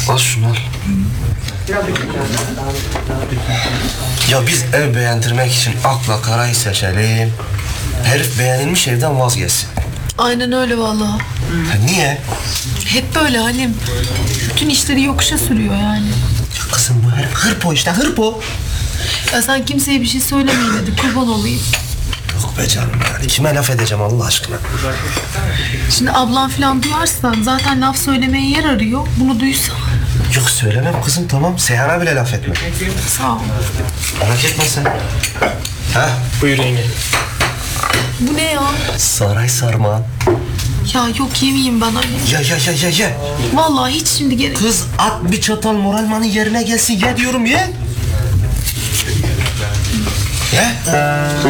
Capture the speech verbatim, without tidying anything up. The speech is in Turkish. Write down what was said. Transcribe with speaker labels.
Speaker 1: Al şunu al. Ya biz ev beğendirmek için akla karayı seçelim. Herif beğenilmiş evden vazgeçsin.
Speaker 2: Aynen öyle vallahi.
Speaker 1: Ha, niye?
Speaker 2: Hep böyle Halim. Bütün işleri yokuşa sürüyor yani.
Speaker 1: Ya kızım bu herif hırpo işte hırpo.
Speaker 2: Ya sen kimseye bir şey söylemeyin dedi, kurban olayım.
Speaker 1: Yok be canım yani kime laf edeceğim Allah aşkına.
Speaker 2: Şimdi ablam falan duyarsa zaten laf söylemeye yer arıyor. Bunu duysa.
Speaker 1: Yok söylemem kızım tamam. Seyhan'a bile laf etme.
Speaker 2: Sağ ol.
Speaker 1: Merak etme sen. Ha?
Speaker 3: Buyur yenge.
Speaker 2: Bu ne ya?
Speaker 1: Saray sarma.
Speaker 2: Ya yok yemeyeyim ben Ali.
Speaker 1: Ya ya ya ya ya.
Speaker 2: Vallahi hiç şimdi gerek.
Speaker 1: Kız at bir çatal moralmanın yerine gelsin ye diyorum ye. Ye.